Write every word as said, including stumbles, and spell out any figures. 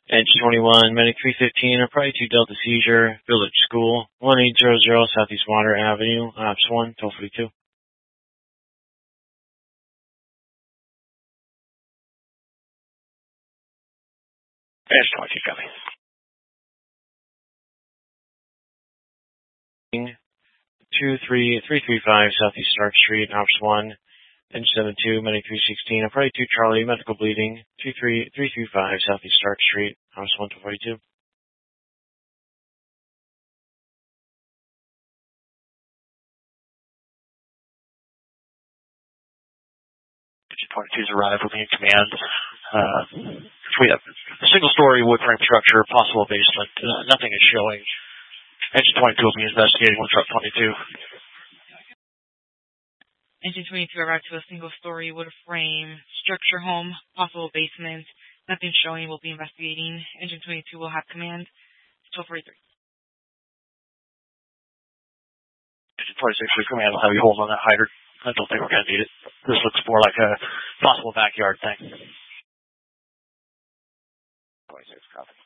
Engine twenty-one, Medic three fifteen, or probably two Delta Seizure, Village School, one eight zero zero Southeast Water Avenue, Ops one, twelve forty-two. Engine twenty-two, copy. two three three three five Southeast Stark Street, Ops one, Engine seven two, Medic three sixteen, or probably two Charlie, Medical Bleeding, two three three three five Southeast Stark Street, Ops one, twelve forty-two. twenty-two is arrival in command. Uh, we have a single-story wood frame structure, possible basement. Uh, nothing is showing. Engine twenty-two will be investigating with truck twenty-two. Engine twenty-two arrived to a single-story wood frame structure home, possible basement. Nothing showing. Will be investigating. Engine twenty-two will have command. twelve forty-three. Engine twenty-six for command will have you hold on that hydrant. I don't think we're going to need it. This looks more like a possible backyard thing. twenty-six, copy.